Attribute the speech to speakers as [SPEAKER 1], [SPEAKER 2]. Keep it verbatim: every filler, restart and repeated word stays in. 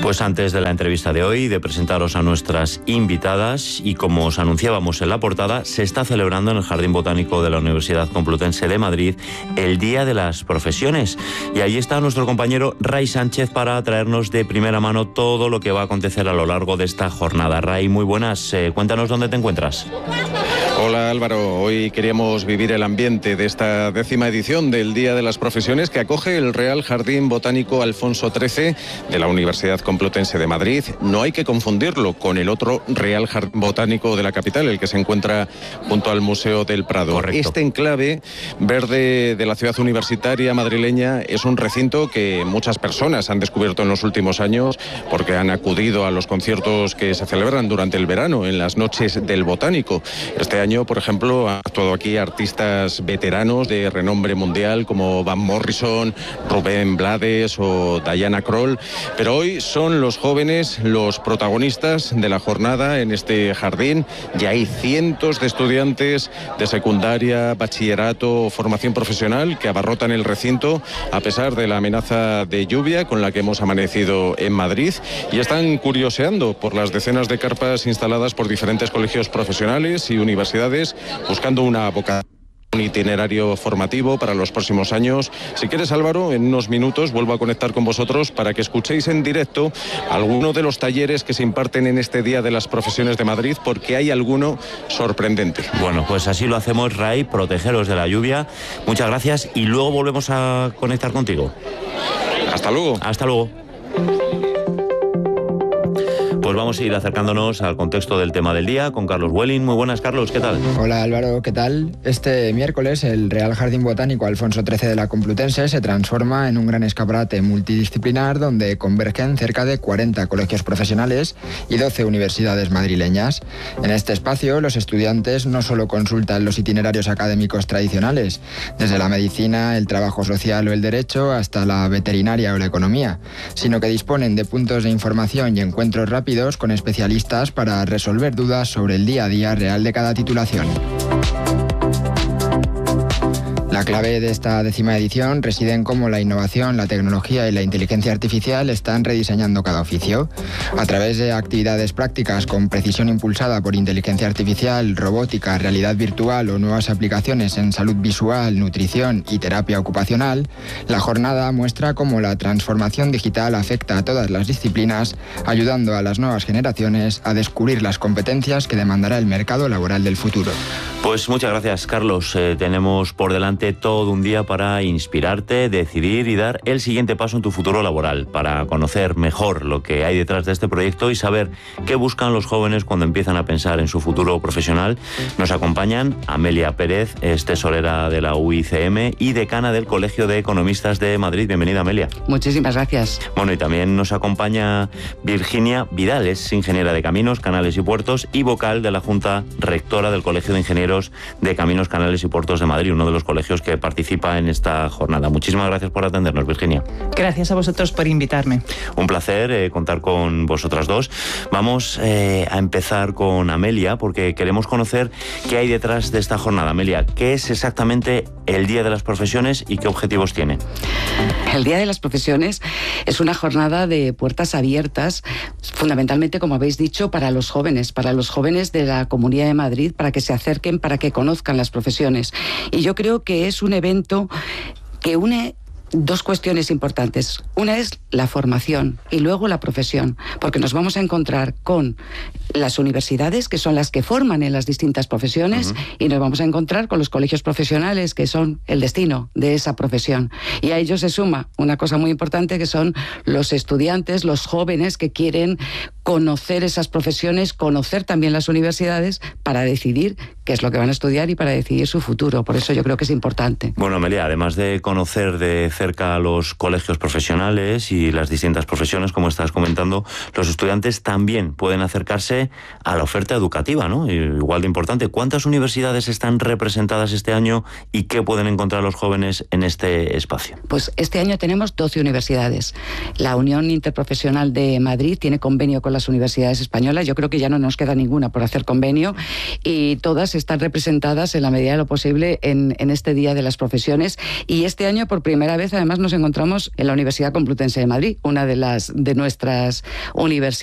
[SPEAKER 1] Pues antes de la entrevista de hoy, de presentaros a nuestras invitadas, y como os anunciábamos en la portada, se está celebrando en el Jardín Botánico de la Universidad Complutense de Madrid el Día de las Profesiones. Y ahí está nuestro compañero Ray Sánchez para traernos de primera mano todo lo que va a acontecer a lo largo de esta jornada. Ray, muy buenas. Eh, cuéntanos dónde te encuentras.
[SPEAKER 2] Hola Álvaro, hoy queríamos vivir el ambiente de esta décima edición del Día de las Profesiones que acoge el Real Jardín Botánico Alfonso trece de la Universidad Complutense de Madrid. No hay que confundirlo con el otro Real Jardín Botánico de la capital, el que se encuentra junto al Museo del Prado.
[SPEAKER 1] Correcto.
[SPEAKER 2] Este enclave verde de la ciudad universitaria madrileña es un recinto que muchas personas han descubierto en los últimos años porque han acudido a los conciertos que se celebran durante el verano en las noches del Botánico. Este año, por ejemplo, han actuado aquí artistas veteranos de renombre mundial como Van Morrison, Rubén Blades o Diana Krall, pero hoy son los jóvenes los protagonistas de la jornada en este jardín. Ya hay cientos de estudiantes de secundaria, bachillerato o formación profesional que abarrotan el recinto a pesar de la amenaza de lluvia con la que hemos amanecido en Madrid, y están curioseando por las decenas de carpas instaladas por diferentes colegios profesionales y universidades buscando una vocación, un itinerario formativo para los próximos años. Si quieres, Álvaro, en unos minutos vuelvo a conectar con vosotros para que escuchéis en directo alguno de los talleres que se imparten en este Día de las Profesiones de Madrid, porque hay alguno sorprendente.
[SPEAKER 1] Bueno, pues así lo hacemos, Ray, protegeros de la lluvia. Muchas gracias y luego volvemos a conectar contigo.
[SPEAKER 2] Hasta luego.
[SPEAKER 1] Hasta luego. Pues vamos a ir acercándonos al contexto del tema del día con Carlos Welling. Muy buenas, Carlos, ¿qué tal?
[SPEAKER 3] Hola Álvaro, ¿qué tal? Este miércoles el Real Jardín Botánico Alfonso trece de la Complutense se transforma en un gran escaparate multidisciplinar donde convergen cerca de cuarenta colegios profesionales y doce universidades madrileñas. En este espacio los estudiantes no solo consultan los itinerarios académicos tradicionales, desde la medicina, el trabajo social o el derecho hasta la veterinaria o la economía, sino que disponen de puntos de información y encuentros rápidos con especialistas para resolver dudas sobre el día a día real de cada titulación. La clave de esta décima edición reside en cómo la innovación, la tecnología y la inteligencia artificial están rediseñando cada oficio. A través de actividades prácticas con precisión impulsada por inteligencia artificial, robótica, realidad virtual o nuevas aplicaciones en salud visual, nutrición y terapia ocupacional, la jornada muestra cómo la transformación digital afecta a todas las disciplinas, ayudando a las nuevas generaciones a descubrir las competencias que demandará el mercado laboral del futuro.
[SPEAKER 1] Pues muchas gracias, Carlos. Eh, tenemos por delante todo un día para inspirarte, decidir y dar el siguiente paso en tu futuro laboral, para conocer mejor lo que hay detrás de este proyecto y saber qué buscan los jóvenes cuando empiezan a pensar en su futuro profesional. Nos acompañan Amelia Pérez, es tesorera de la U I C M y decana del Colegio de Economistas de Madrid. Bienvenida, Amelia.
[SPEAKER 4] Muchísimas gracias.
[SPEAKER 1] Bueno, y también nos acompaña Virginia Vidal, es ingeniera de Caminos, Canales y Puertos y vocal de la Junta Rectora del Colegio de Ingenieros de Caminos, Canales y Puertos de Madrid, uno de los colegios que participa en esta jornada. Muchísimas gracias por atendernos, Virginia.
[SPEAKER 4] Gracias a vosotros por invitarme.
[SPEAKER 1] Un placer eh, contar con vosotras dos. Vamos eh, a empezar con Amelia, porque queremos conocer qué hay detrás de esta jornada. Amelia, ¿qué es exactamente el Día de las Profesiones y qué objetivos tiene?
[SPEAKER 4] El Día de las Profesiones es una jornada de puertas abiertas, fundamentalmente, como habéis dicho, para los jóvenes, para los jóvenes de la Comunidad de Madrid, para que se acerquen, para que conozcan las profesiones. Y yo creo que es un evento que une dos cuestiones importantes. Una es la formación y luego la profesión, porque nos vamos a encontrar con las universidades, que son las que forman en las distintas profesiones, uh-huh. y nos vamos a encontrar con los colegios profesionales, que son el destino de esa profesión. Y a ello se suma una cosa muy importante, que son los estudiantes, los jóvenes que quieren conocer esas profesiones, conocer también las universidades para decidir qué es lo que van a estudiar y para decidir su futuro. Por eso yo creo que es importante.
[SPEAKER 1] Bueno, Amelia, además de conocer de cerca a los colegios profesionales y las distintas profesiones, como estás comentando, los estudiantes también pueden acercarse a la oferta educativa, ¿no? Igual de importante. ¿Cuántas universidades están representadas este año y qué pueden encontrar los jóvenes en este espacio?
[SPEAKER 4] Pues este año tenemos doce universidades. La Unión Interprofesional de Madrid tiene convenio con las universidades españolas. Yo creo que ya no nos queda ninguna por hacer convenio y todas están representadas en la medida de lo posible en, en este Día de las Profesiones. Y este año, por primera vez, además, nos encontramos en la Universidad Complutense de Madrid, una de las de nuestras universidades